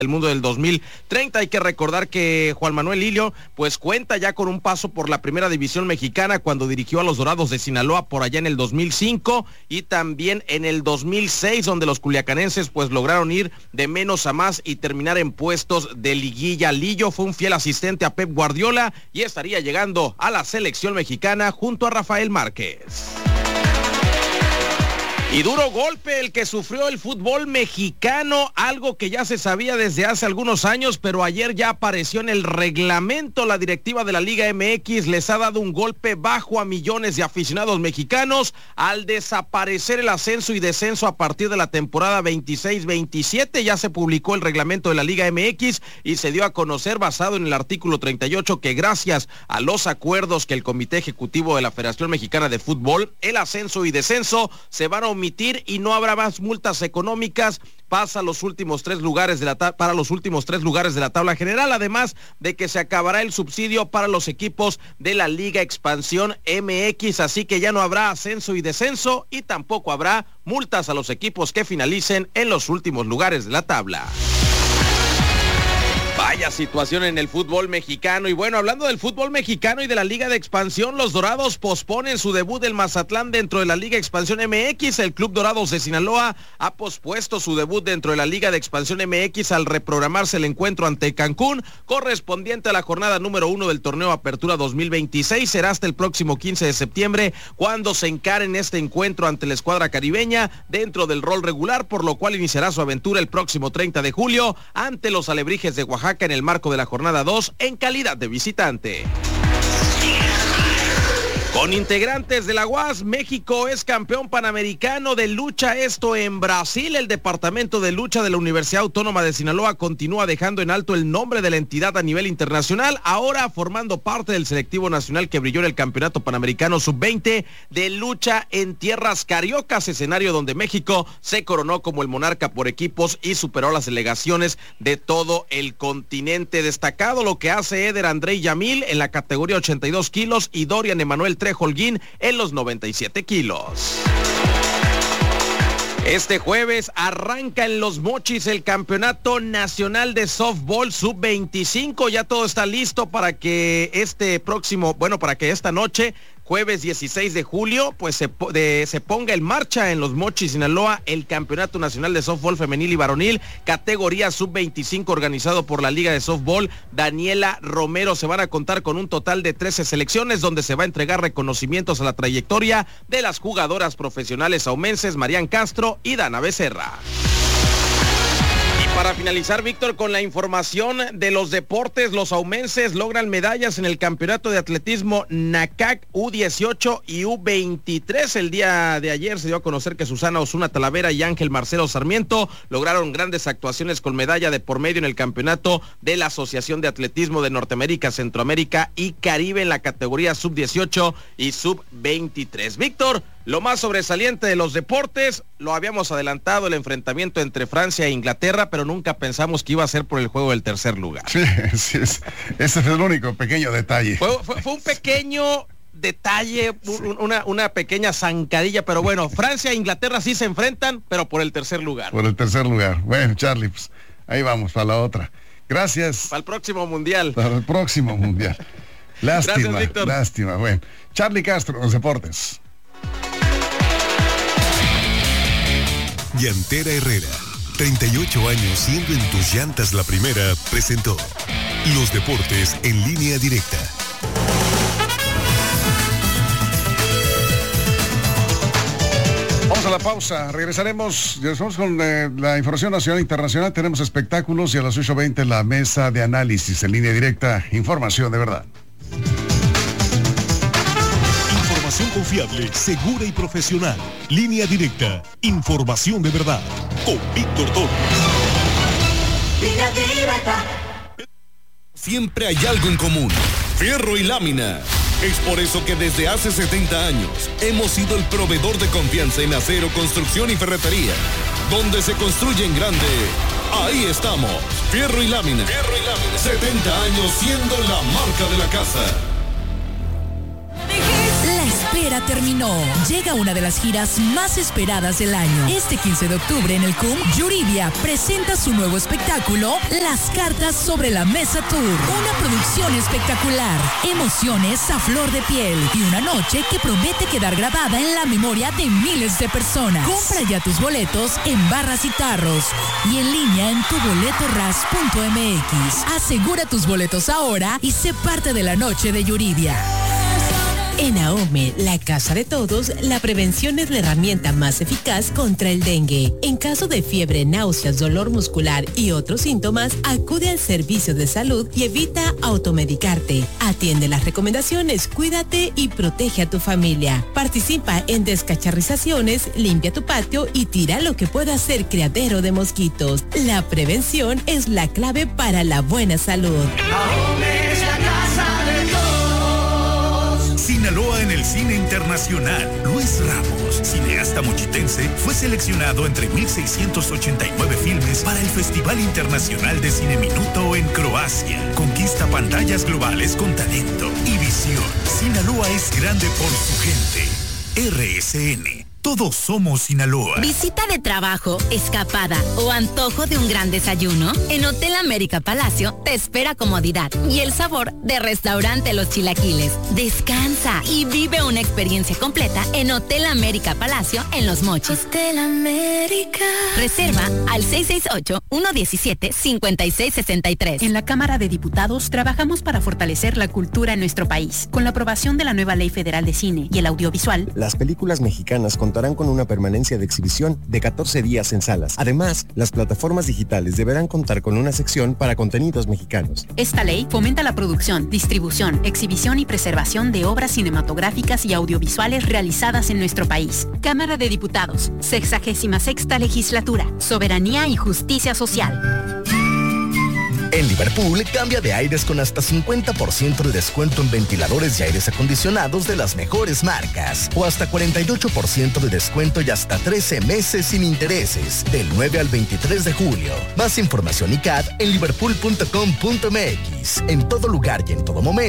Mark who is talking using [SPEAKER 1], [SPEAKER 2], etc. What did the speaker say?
[SPEAKER 1] del mundo del 2030. Hay que recordar que Juan Manuel Lillo pues cuenta ya con un paso por la primera división mexicana cuando dirigió a los Dorados de Sinaloa por allá en el 2005 y también en el 2006, donde los culiacanenses pues lograron ir de menos a más y terminar en puestos de liguilla. Lillo fue un fiel asistente a Pep Guardiola y estaría llegando a la selección mexicana junto a Rafael Márquez. Y duro golpe el que sufrió el fútbol mexicano, algo que ya se sabía desde hace algunos años, pero ayer ya apareció en el reglamento. La directiva de la Liga MX les ha dado un golpe bajo a millones de aficionados mexicanos al desaparecer el ascenso y descenso a partir de la temporada 26-27. Ya se publicó el reglamento de la Liga MX y se dio a conocer, basado en el artículo 38, que gracias a los acuerdos que el Comité Ejecutivo de la Federación Mexicana de Fútbol, el ascenso y descenso se van a omitir y no habrá más multas económicas para los últimos tres lugares de la tabla general, además de que se acabará el subsidio para los equipos de la Liga Expansión MX, así que ya no habrá ascenso y descenso y tampoco habrá multas a los equipos que finalicen en los últimos lugares de la tabla. Vaya situación en el fútbol mexicano. Y bueno, hablando del fútbol mexicano y de la Liga de Expansión, los Dorados posponen su debut del Mazatlán dentro de la Liga Expansión MX. El Club Dorados de Sinaloa ha pospuesto su debut dentro de la Liga de Expansión MX al reprogramarse el encuentro ante Cancún, correspondiente a la jornada número 1 del torneo Apertura 2026. Será hasta el próximo 15 de septiembre cuando se encaren este encuentro ante la escuadra caribeña dentro del rol regular, por lo cual iniciará su aventura el próximo 30 de julio ante los Alebrijes de Oaxaca en el marco de la jornada 2 en calidad de visitante. Con integrantes de la UAS, México es campeón panamericano de lucha, esto en Brasil. El departamento de lucha de la Universidad Autónoma de Sinaloa continúa dejando en alto el nombre de la entidad a nivel internacional, ahora formando parte del selectivo nacional que brilló en el Campeonato Panamericano Sub-20 de lucha en tierras cariocas, escenario donde México se coronó como el monarca por equipos y superó a las delegaciones de todo el continente. Destacado lo que hace Eder Andrei Yamil en la categoría 82 kilos y Dorian Emanuel Holguín en los 97 kilos. Este jueves arranca en Los Mochis el Campeonato Nacional de Softball Sub-25. Ya todo está listo para que para que esta noche, jueves 16 de julio, pues se ponga en marcha en Los Mochis, Sinaloa, el Campeonato Nacional de Softball Femenil y Varonil, categoría Sub-25, organizado por la Liga de Softball Daniela Romero. Se van a contar con un total de 13 selecciones, donde se va a entregar reconocimientos a la trayectoria de las jugadoras profesionales aumenses Marian Castro y Dana Becerra. Para finalizar, Víctor, con la información de los deportes, los aumenses logran medallas en el campeonato de atletismo NACAC U18 y U23. El día de ayer se dio a conocer que Susana Osuna Talavera y Ángel Marcelo Sarmiento lograron grandes actuaciones con medalla de por medio en el campeonato de la Asociación de Atletismo de Norteamérica, Centroamérica y Caribe en la categoría Sub-18 y Sub-23. Víctor, lo más sobresaliente de los deportes, lo habíamos adelantado, el enfrentamiento entre Francia e Inglaterra, pero nunca pensamos que iba a ser por el juego del tercer lugar.
[SPEAKER 2] Sí, ese es el único pequeño detalle.
[SPEAKER 1] Fue un pequeño detalle, una pequeña zancadilla, pero bueno, Francia e Inglaterra sí se enfrentan, pero por el tercer lugar.
[SPEAKER 2] Por el tercer lugar. Bueno, Charlie, pues ahí vamos, para la otra. Gracias.
[SPEAKER 1] Para el próximo mundial.
[SPEAKER 2] Para el próximo mundial. Lástima,
[SPEAKER 1] gracias, Víctor.
[SPEAKER 2] Lástima. Bueno, Charlie Castro, los deportes.
[SPEAKER 3] Llantera Herrera, 38 años siendo en tus llantas la primera, presentó Los Deportes en Línea Directa.
[SPEAKER 2] Vamos a la pausa, regresaremos con la información nacional e internacional. Tenemos espectáculos y a las 8:20 la mesa de análisis en Línea Directa, información de verdad.
[SPEAKER 3] Confiable, segura y profesional. Línea Directa, información de verdad. Con Víctor Torres.
[SPEAKER 4] Línea Directa.
[SPEAKER 5] Siempre hay algo en común: fierro y lámina. Es por eso que desde hace 70 años hemos sido el proveedor de confianza en acero, construcción y ferretería. Donde se construye en grande, ahí estamos. Fierro y lámina. 70 años siendo la marca de la casa.
[SPEAKER 6] La espera terminó. Llega una de las giras más esperadas del año. Este 15 de octubre en el CUM, Yuridia presenta su nuevo espectáculo, Las Cartas sobre la Mesa Tour. Una producción espectacular, emociones a flor de piel y una noche que promete quedar grabada en la memoria de miles de personas. Compra ya tus boletos en Barras y Tarros y en línea en tuboletorras.mx. Asegura tus boletos ahora y sé parte de la noche de Yuridia.
[SPEAKER 7] En AOME, la casa de todos, la prevención es la herramienta más eficaz contra el dengue. En caso de fiebre, náuseas, dolor muscular y otros síntomas, acude al servicio de salud y evita automedicarte. Atiende las recomendaciones, cuídate y protege a tu familia. Participa en descacharrizaciones, limpia tu patio y tira lo que pueda ser criadero de mosquitos. La prevención es la clave para la buena salud.
[SPEAKER 4] AOME es la casa de todos.
[SPEAKER 8] Sinaloa en el cine internacional. Luis Ramos, cineasta mochitense, fue seleccionado entre 1,689 filmes para el Festival Internacional de Cine Minuto en Croacia. Conquista pantallas globales con talento y visión. Sinaloa es grande por su gente. RSN. Todos somos Sinaloa.
[SPEAKER 9] Visita de trabajo, escapada o antojo de un gran desayuno. En Hotel América Palacio te espera comodidad y el sabor de Restaurante Los Chilaquiles. Descansa y vive una experiencia completa en Hotel América Palacio en Los Mochis.
[SPEAKER 4] Hotel América.
[SPEAKER 9] Reserva al 668-117-5663.
[SPEAKER 10] En la Cámara de Diputados trabajamos para fortalecer la cultura en nuestro país. Con la aprobación de la nueva Ley Federal de Cine y el audiovisual,
[SPEAKER 11] las películas mexicanas contarán con una permanencia de exhibición de 14 días en salas. Además, las plataformas digitales deberán contar con una sección para contenidos mexicanos.
[SPEAKER 10] Esta ley fomenta la producción, distribución, exhibición y preservación de obras cinematográficas y audiovisuales realizadas en nuestro país. Cámara de Diputados, 66ª Legislatura, Soberanía y Justicia Social.
[SPEAKER 12] En Liverpool, cambia de aires con hasta 50% de descuento en ventiladores y aires acondicionados de las mejores marcas. O hasta 48% de descuento y hasta 13 meses sin intereses. Del 9 al 23 de julio. Más información y CAD en liverpool.com.mx. En todo lugar y en todo momento.